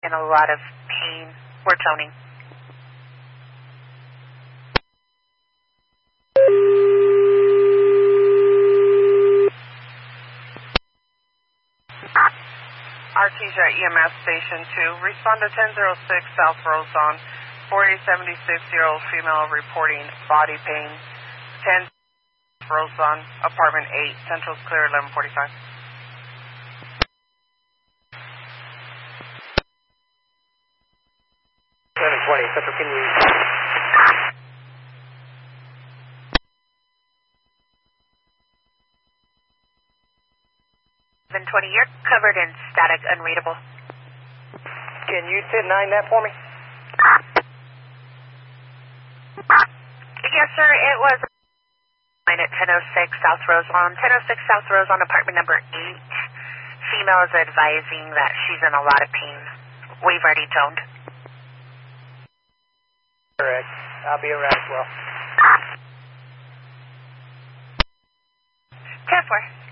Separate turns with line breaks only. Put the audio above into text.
in a lot of pain. We're toning.
Artesia EMS Station 2. Respond to 1006 South Roseon. 4076-year-old female reporting body pain. 10 Roseon, apartment 8. Central's clear, 1145.
720, Central, can you...
720, you're covered in static, unreadable.
Can you 10-9 that for me?
Yes, sir, it was at 1006 South Roseon. 1006 South Roseon, apartment number 8. Female is advising that she's in a lot of pain. We've already toned.
Correct. I'll be around as well.
10-4.